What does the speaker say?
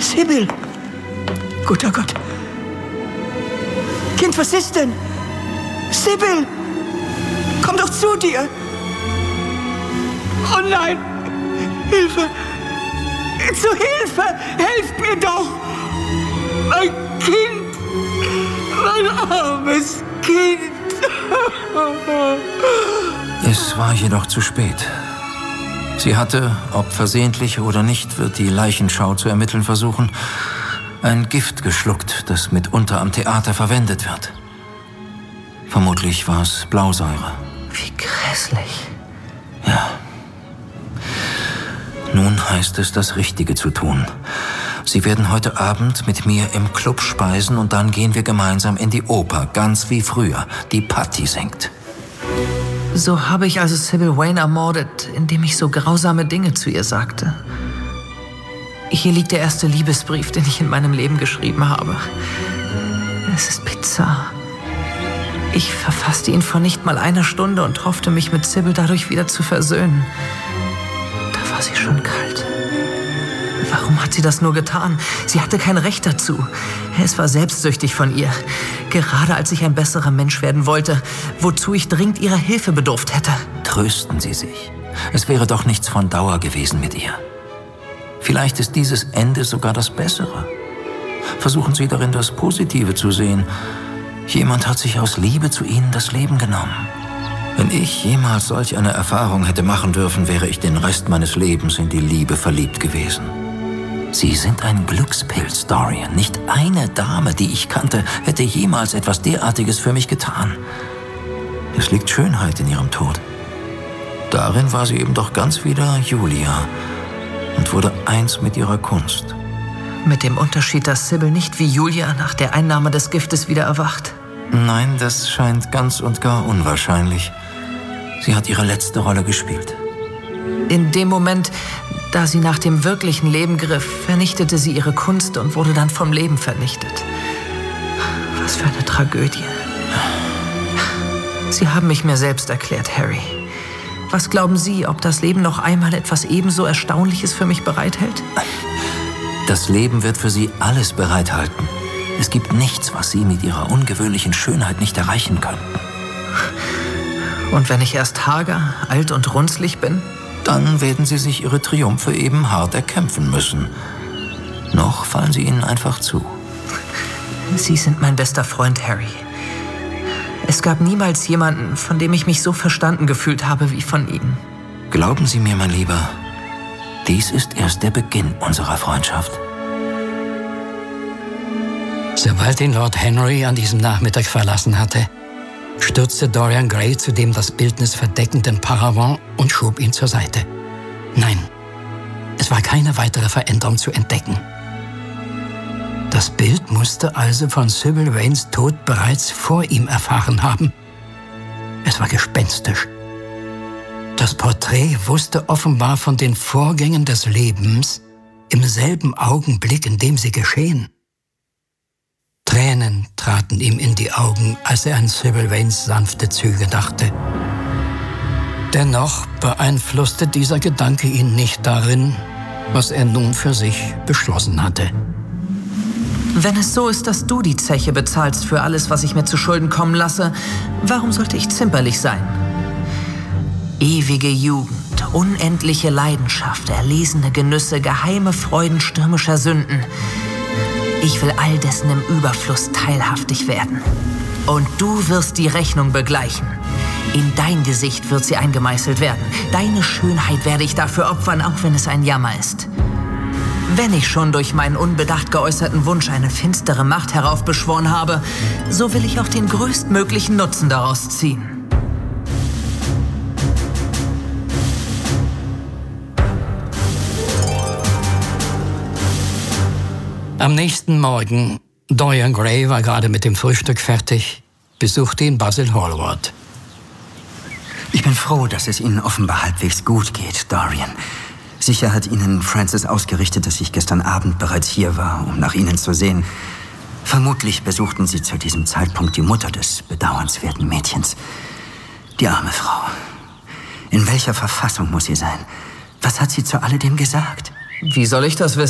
Sybil! Guter Gott! Kind, was ist denn? Sybil! Komm doch zu dir! Oh nein! Hilfe! Zu Hilfe! Helft mir doch! Mein Kind! Mein armes Kind! Es war jedoch zu spät. Sie hatte, ob versehentlich oder nicht, wird die Leichenschau zu ermitteln versuchen, ein Gift geschluckt, das mitunter am Theater verwendet wird. Vermutlich war es Blausäure. Wie grässlich. Ja. Nun heißt es, das Richtige zu tun. Sie werden heute Abend mit mir im Club speisen und dann gehen wir gemeinsam in die Oper, ganz wie früher, die Patti singt. So habe ich also Sybil Wayne ermordet, indem ich so grausame Dinge zu ihr sagte. Hier liegt der erste Liebesbrief, den ich in meinem Leben geschrieben habe. Es ist bizarr. Ich verfasste ihn vor nicht mal einer Stunde und hoffte, mich mit Sybil dadurch wieder zu versöhnen. Da war sie schon kalt. Warum hat sie das nur getan? Sie hatte kein Recht dazu. Es war selbstsüchtig von ihr. Gerade als ich ein besserer Mensch werden wollte, wozu ich dringend ihrer Hilfe bedurft hätte. Trösten Sie sich. Es wäre doch nichts von Dauer gewesen mit ihr. Vielleicht ist dieses Ende sogar das Bessere. Versuchen Sie darin das Positive zu sehen. Jemand hat sich aus Liebe zu Ihnen das Leben genommen. Wenn ich jemals solch eine Erfahrung hätte machen dürfen, wäre ich den Rest meines Lebens in die Liebe verliebt gewesen. Sie sind ein Glückspilz, Dorian. Nicht eine Dame, die ich kannte, hätte jemals etwas derartiges für mich getan. Es liegt Schönheit in ihrem Tod. Darin war sie eben doch ganz wieder Julia und wurde eins mit ihrer Kunst. Mit dem Unterschied, dass Sybil nicht wie Julia nach der Einnahme des Giftes wieder erwacht. Nein, das scheint ganz und gar unwahrscheinlich. Sie hat ihre letzte Rolle gespielt. In dem Moment, da sie nach dem wirklichen Leben griff, vernichtete sie ihre Kunst und wurde dann vom Leben vernichtet. Was für eine Tragödie. Sie haben mich mir selbst erklärt, Harry. Was glauben Sie, ob das Leben noch einmal etwas ebenso Erstaunliches für mich bereithält? Das Leben wird für Sie alles bereithalten. Es gibt nichts, was Sie mit Ihrer ungewöhnlichen Schönheit nicht erreichen könnten. Und wenn ich erst hager, alt und runzlig bin? Dann werden Sie sich Ihre Triumphe eben hart erkämpfen müssen. Noch fallen sie Ihnen einfach zu. Sie sind mein bester Freund, Harry. Es gab niemals jemanden, von dem ich mich so verstanden gefühlt habe wie von Ihnen. Glauben Sie mir, mein Lieber, dies ist erst der Beginn unserer Freundschaft. Sobald ihn Lord Henry an diesem Nachmittag verlassen hatte, stürzte Dorian Gray zu dem das Bildnis verdeckenden Paravent und schob ihn zur Seite. Nein, es war keine weitere Veränderung zu entdecken. Das Bild musste also von Sybil Waynes Tod bereits vor ihm erfahren haben. Es war gespenstisch. Das Porträt wusste offenbar von den Vorgängen des Lebens im selben Augenblick, in dem sie geschehen. Tränen traten ihm in die Augen, als er an Sybil Waynes sanfte Züge dachte. Dennoch beeinflusste dieser Gedanke ihn nicht darin, was er nun für sich beschlossen hatte. Wenn es so ist, dass du die Zeche bezahlst für alles, was ich mir zu Schulden kommen lasse, warum sollte ich zimperlich sein? Ewige Jugend, unendliche Leidenschaft, erlesene Genüsse, geheime Freuden stürmischer Sünden. Ich will all dessen im Überfluss teilhaftig werden. Und du wirst die Rechnung begleichen. In dein Gesicht wird sie eingemeißelt werden. Deine Schönheit werde ich dafür opfern, auch wenn es ein Jammer ist. Wenn ich schon durch meinen unbedacht geäußerten Wunsch eine finstere Macht heraufbeschworen habe, so will ich auch den größtmöglichen Nutzen daraus ziehen. Am nächsten Morgen, Dorian Gray war gerade mit dem Frühstück fertig, besuchte ihn Basil Hallward. Ich bin froh, dass es Ihnen offenbar halbwegs gut geht, Dorian. Sicher hat Ihnen Francis ausgerichtet, dass ich gestern Abend bereits hier war, um nach Ihnen zu sehen. Vermutlich besuchten Sie zu diesem Zeitpunkt die Mutter des bedauernswerten Mädchens. Die arme Frau. In welcher Verfassung muss sie sein? Was hat sie zu alledem gesagt? Wie soll ich das wissen?